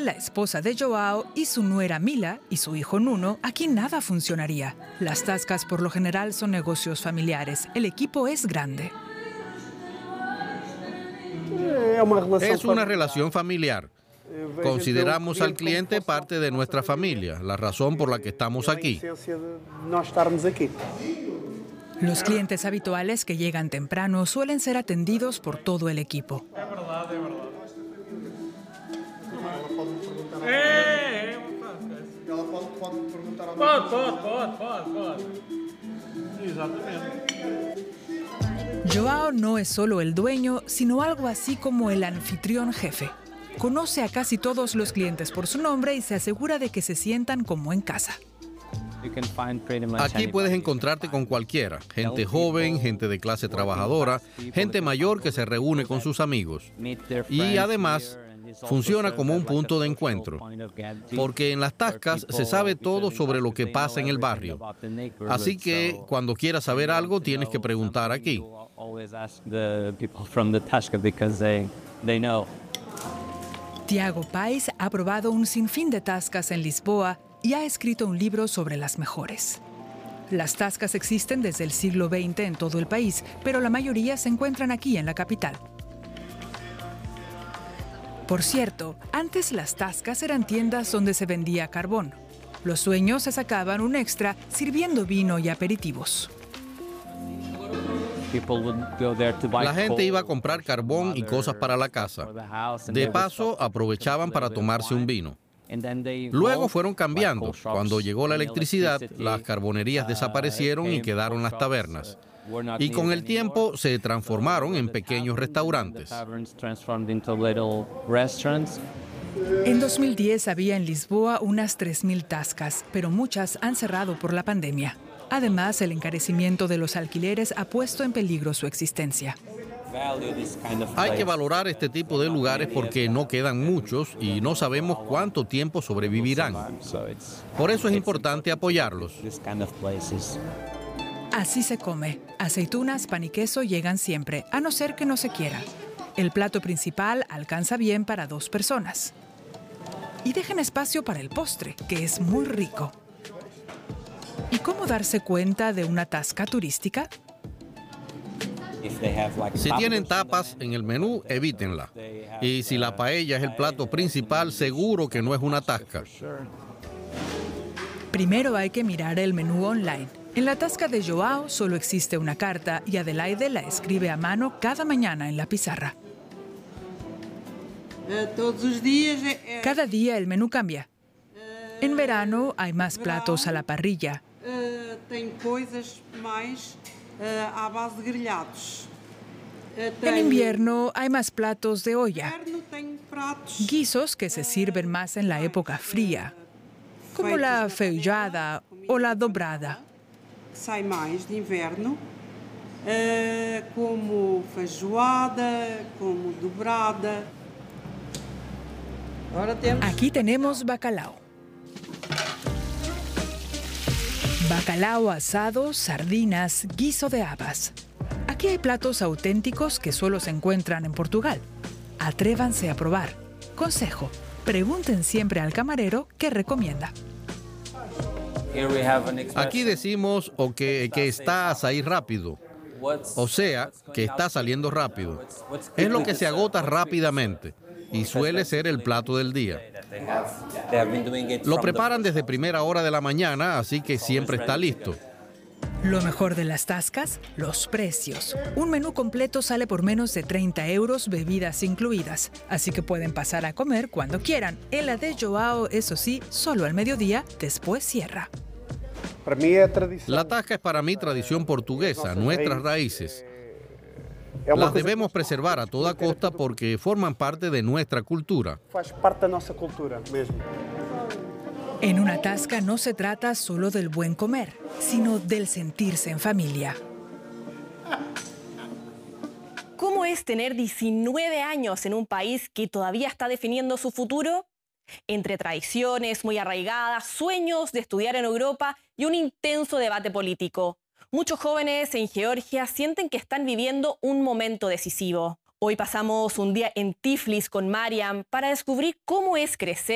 la esposa de Joao, y su nuera Mila y su hijo Nuno, aquí nada funcionaría. Las tascas por lo general son negocios familiares. El equipo es grande. Es una relación familiar. Consideramos al cliente parte de nuestra familia, la razón por la que estamos aquí. Los clientes habituales que llegan temprano suelen ser atendidos por todo el equipo. Joao no es solo el dueño, sino algo así como el anfitrión jefe. Conoce a casi todos los clientes por su nombre y se asegura de que se sientan como en casa. Aquí puedes encontrarte con cualquiera, gente joven, gente de clase trabajadora, gente mayor que se reúne con sus amigos. Y además, funciona como un punto de encuentro, porque en las tascas se sabe todo sobre lo que pasa en el barrio. Así que cuando quieras saber algo, tienes que preguntar aquí. Tiago Pais ha probado un sinfín de tascas en Lisboa y ha escrito un libro sobre las mejores. Las tascas existen desde el siglo XX en todo el país, pero la mayoría se encuentran aquí en la capital. Por cierto, antes las tascas eran tiendas donde se vendía carbón. Los dueños se sacaban un extra sirviendo vino y aperitivos. La gente iba a comprar carbón y cosas para la casa. De paso, aprovechaban para tomarse un vino. Luego fueron cambiando. Cuando llegó la electricidad, las carbonerías desaparecieron y quedaron las tabernas. Y con el tiempo se transformaron en pequeños restaurantes. En 2010 había en Lisboa unas 3.000 tascas, pero muchas han cerrado por la pandemia. Además, el encarecimiento de los alquileres ha puesto en peligro su existencia. Hay que valorar este tipo de lugares porque no quedan muchos y no sabemos cuánto tiempo sobrevivirán. Por eso es importante apoyarlos. Así se come. Aceitunas, pan y queso llegan siempre, a no ser que no se quiera. El plato principal alcanza bien para 2 personas. Y dejen espacio para el postre, que es muy rico. ¿Y cómo darse cuenta de una tasca turística? Si tienen tapas en el menú, evítenla. Y si la paella es el plato principal, seguro que no es una tasca. Primero hay que mirar el menú online. En la tasca de Joao solo existe una carta y Adelaide la escribe a mano cada mañana en la pizarra. Cada día el menú cambia. En verano hay más platos a la parrilla. En invierno hay más platos de olla. Guisos que se sirven más en la época fría, como la feijoada o la dobrada. Como feijoada, como dobrada. Aquí tenemos bacalao. Bacalao asado, sardinas, guiso de habas. Aquí hay platos auténticos que solo se encuentran en Portugal. Atrévanse a probar. Consejo: pregunten siempre al camarero qué recomienda. Aquí decimos que está a salir rápido. O sea, que está saliendo rápido. Es lo que se agota rápidamente y suele ser el plato del día. Lo preparan desde primera hora de la mañana, así que siempre está listo. Lo mejor de las tascas, los precios. Un menú completo sale por menos de 30 euros, bebidas incluidas. Así que pueden pasar a comer cuando quieran. En la de Joao, eso sí, solo al mediodía, después cierra. La tasca es para mí tradición portuguesa, nuestras raíces. Las debemos preservar a toda costa porque forman parte de nuestra cultura. En una tasca no se trata solo del buen comer, sino del sentirse en familia. ¿Cómo es tener 19 años en un país que todavía está definiendo su futuro? Entre tradiciones muy arraigadas, sueños de estudiar en Europa y un intenso debate político. Muchos jóvenes en Georgia sienten que están viviendo un momento decisivo. Hoy pasamos un día en Tiflis con Mariam para descubrir cómo es crecer